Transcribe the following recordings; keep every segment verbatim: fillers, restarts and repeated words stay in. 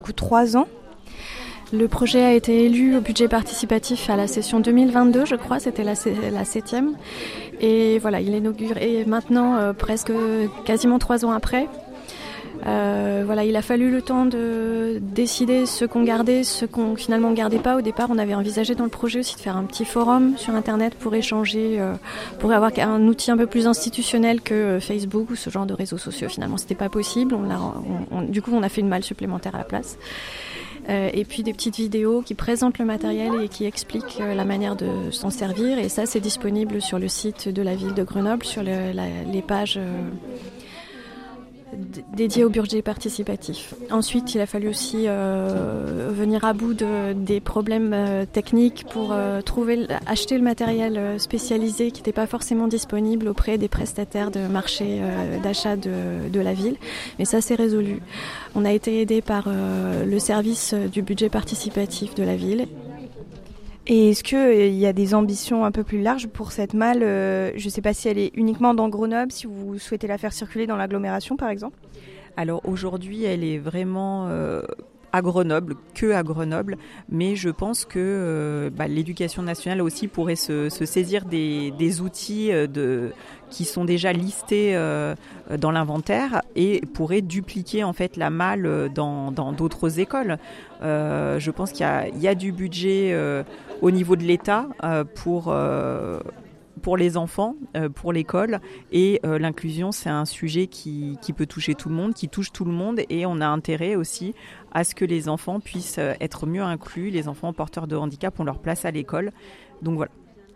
coup, trois ans. Le projet a été élu au budget participatif à la session deux mille vingt-deux, je crois, c'était la, la septième. Et voilà, il est inauguré maintenant, euh, presque quasiment trois ans après. Euh, voilà, il a fallu le temps de décider ce qu'on gardait, ce qu'on finalement ne gardait pas. Au départ, on avait envisagé dans le projet aussi de faire un petit forum sur Internet pour échanger, euh, pour avoir un outil un peu plus institutionnel que Facebook ou ce genre de réseaux sociaux. Finalement, c'était pas possible. On l'a, on, on, du coup, on a fait une malle supplémentaire à la place. Euh, et puis des petites vidéos qui présentent le matériel et qui expliquent euh, la manière de s'en servir. Et ça, c'est disponible sur le site de la ville de Grenoble, sur le, la, les pages euh, d- dédiées au budget participatif. Ensuite, il a fallu aussi euh, venir à bout de, des problèmes euh, techniques pour euh, trouver, acheter le matériel euh, spécialisé qui n'était pas forcément disponible auprès des prestataires de marché euh, d'achat de, de la ville. Mais ça, c'est résolu. On a été aidé par euh, le service du budget participatif de la ville. Et est-ce qu'il euh, y a des ambitions un peu plus larges pour cette malle euh, Je ne sais pas si elle est uniquement dans Grenoble, si vous souhaitez la faire circuler dans l'agglomération par exemple. Alors aujourd'hui, elle est vraiment euh, à Grenoble, que à Grenoble, mais je pense que euh, bah, l'éducation nationale aussi pourrait se, se saisir des, des outils de, qui sont déjà listés euh, dans l'inventaire et pourrait dupliquer en fait la malle dans, dans d'autres écoles. Euh, je pense qu'il y a, il y a du budget euh, au niveau de l'État euh, pour... Euh, pour les enfants, euh, pour l'école. Et euh, l'inclusion, c'est un sujet qui, qui peut toucher tout le monde, qui touche tout le monde. Et on a intérêt aussi à ce que les enfants puissent être mieux inclus. Les enfants porteurs de handicap ont leur place à l'école. Donc voilà.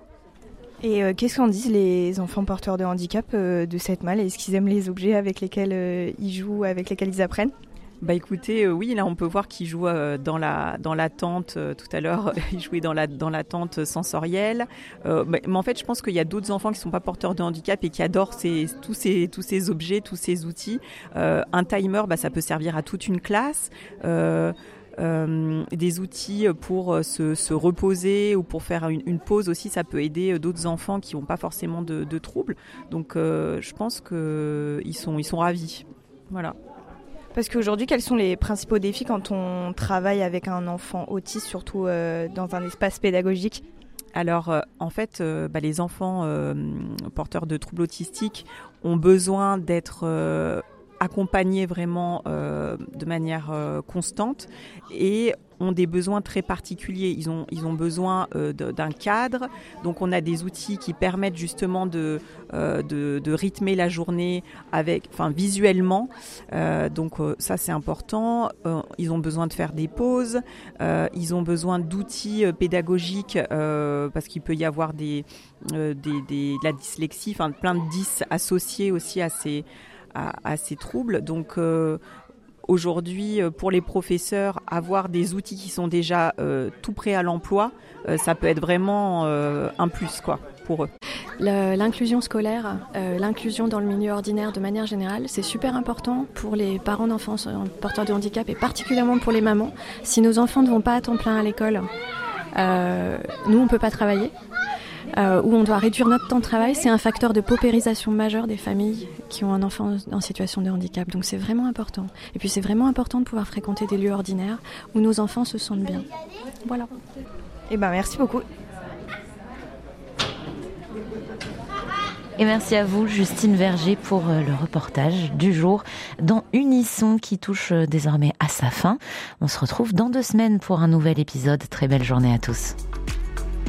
Et euh, qu'est-ce qu'en disent les enfants porteurs de handicap euh, de cette malle ? Est-ce qu'ils aiment les objets avec lesquels euh, ils jouent, avec lesquels ils apprennent ? Bah écoutez, euh, oui, là on peut voir qu'il joue euh, dans la dans la tente euh, tout à l'heure. Il jouait dans la dans la tente sensorielle. Euh, mais, mais en fait, je pense qu'il y a d'autres enfants qui sont pas porteurs de handicap et qui adorent ces tous ces tous ces objets, tous ces outils. Euh, un timer, bah ça peut servir à toute une classe. Euh, Euh, des outils pour se, se reposer ou pour faire une, une pause aussi, ça peut aider d'autres enfants qui n'ont pas forcément de, de troubles. Donc euh, je pense qu'ils sont, ils sont ravis. Voilà. Parce qu'aujourd'hui, quels sont les principaux défis quand on travaille avec un enfant autiste, surtout euh, dans un espace pédagogique ? Alors, euh, en fait, euh, bah, les enfants euh, porteurs de troubles autistiques ont besoin d'être euh, accompagnés vraiment euh, de manière euh, constante et ont des besoins très particuliers. Ils ont, ils ont besoin euh, de, d'un cadre. Donc, on a des outils qui permettent justement de, euh, de, de rythmer la journée avec, enfin, visuellement. Euh, donc, euh, ça, c'est important. Euh, ils ont besoin de faire des pauses. Euh, ils ont besoin d'outils euh, pédagogiques euh, parce qu'il peut y avoir des, euh, des, des, de la dyslexie, enfin, plein de dys associés aussi à ces, à, à ces troubles. Donc, euh, aujourd'hui, pour les professeurs, avoir des outils qui sont déjà euh, tout prêts à l'emploi, euh, ça peut être vraiment euh, un plus quoi, pour eux. Le, l'inclusion scolaire, euh, l'inclusion dans le milieu ordinaire de manière générale, c'est super important pour les parents d'enfants porteurs de handicap et particulièrement pour les mamans. Si nos enfants ne vont pas à temps plein à l'école, euh, nous, on ne peut pas travailler. Euh, où on doit réduire notre temps de travail, c'est un facteur de paupérisation majeur des familles qui ont un enfant en situation de handicap. Donc c'est vraiment important. Et puis c'est vraiment important de pouvoir fréquenter des lieux ordinaires où nos enfants se sentent bien. Voilà. Eh ben merci beaucoup. Et merci à vous, Justine Verger, pour le reportage du jour dans Unisson qui touche désormais à sa fin. On se retrouve dans deux semaines pour un nouvel épisode. Très belle journée à tous.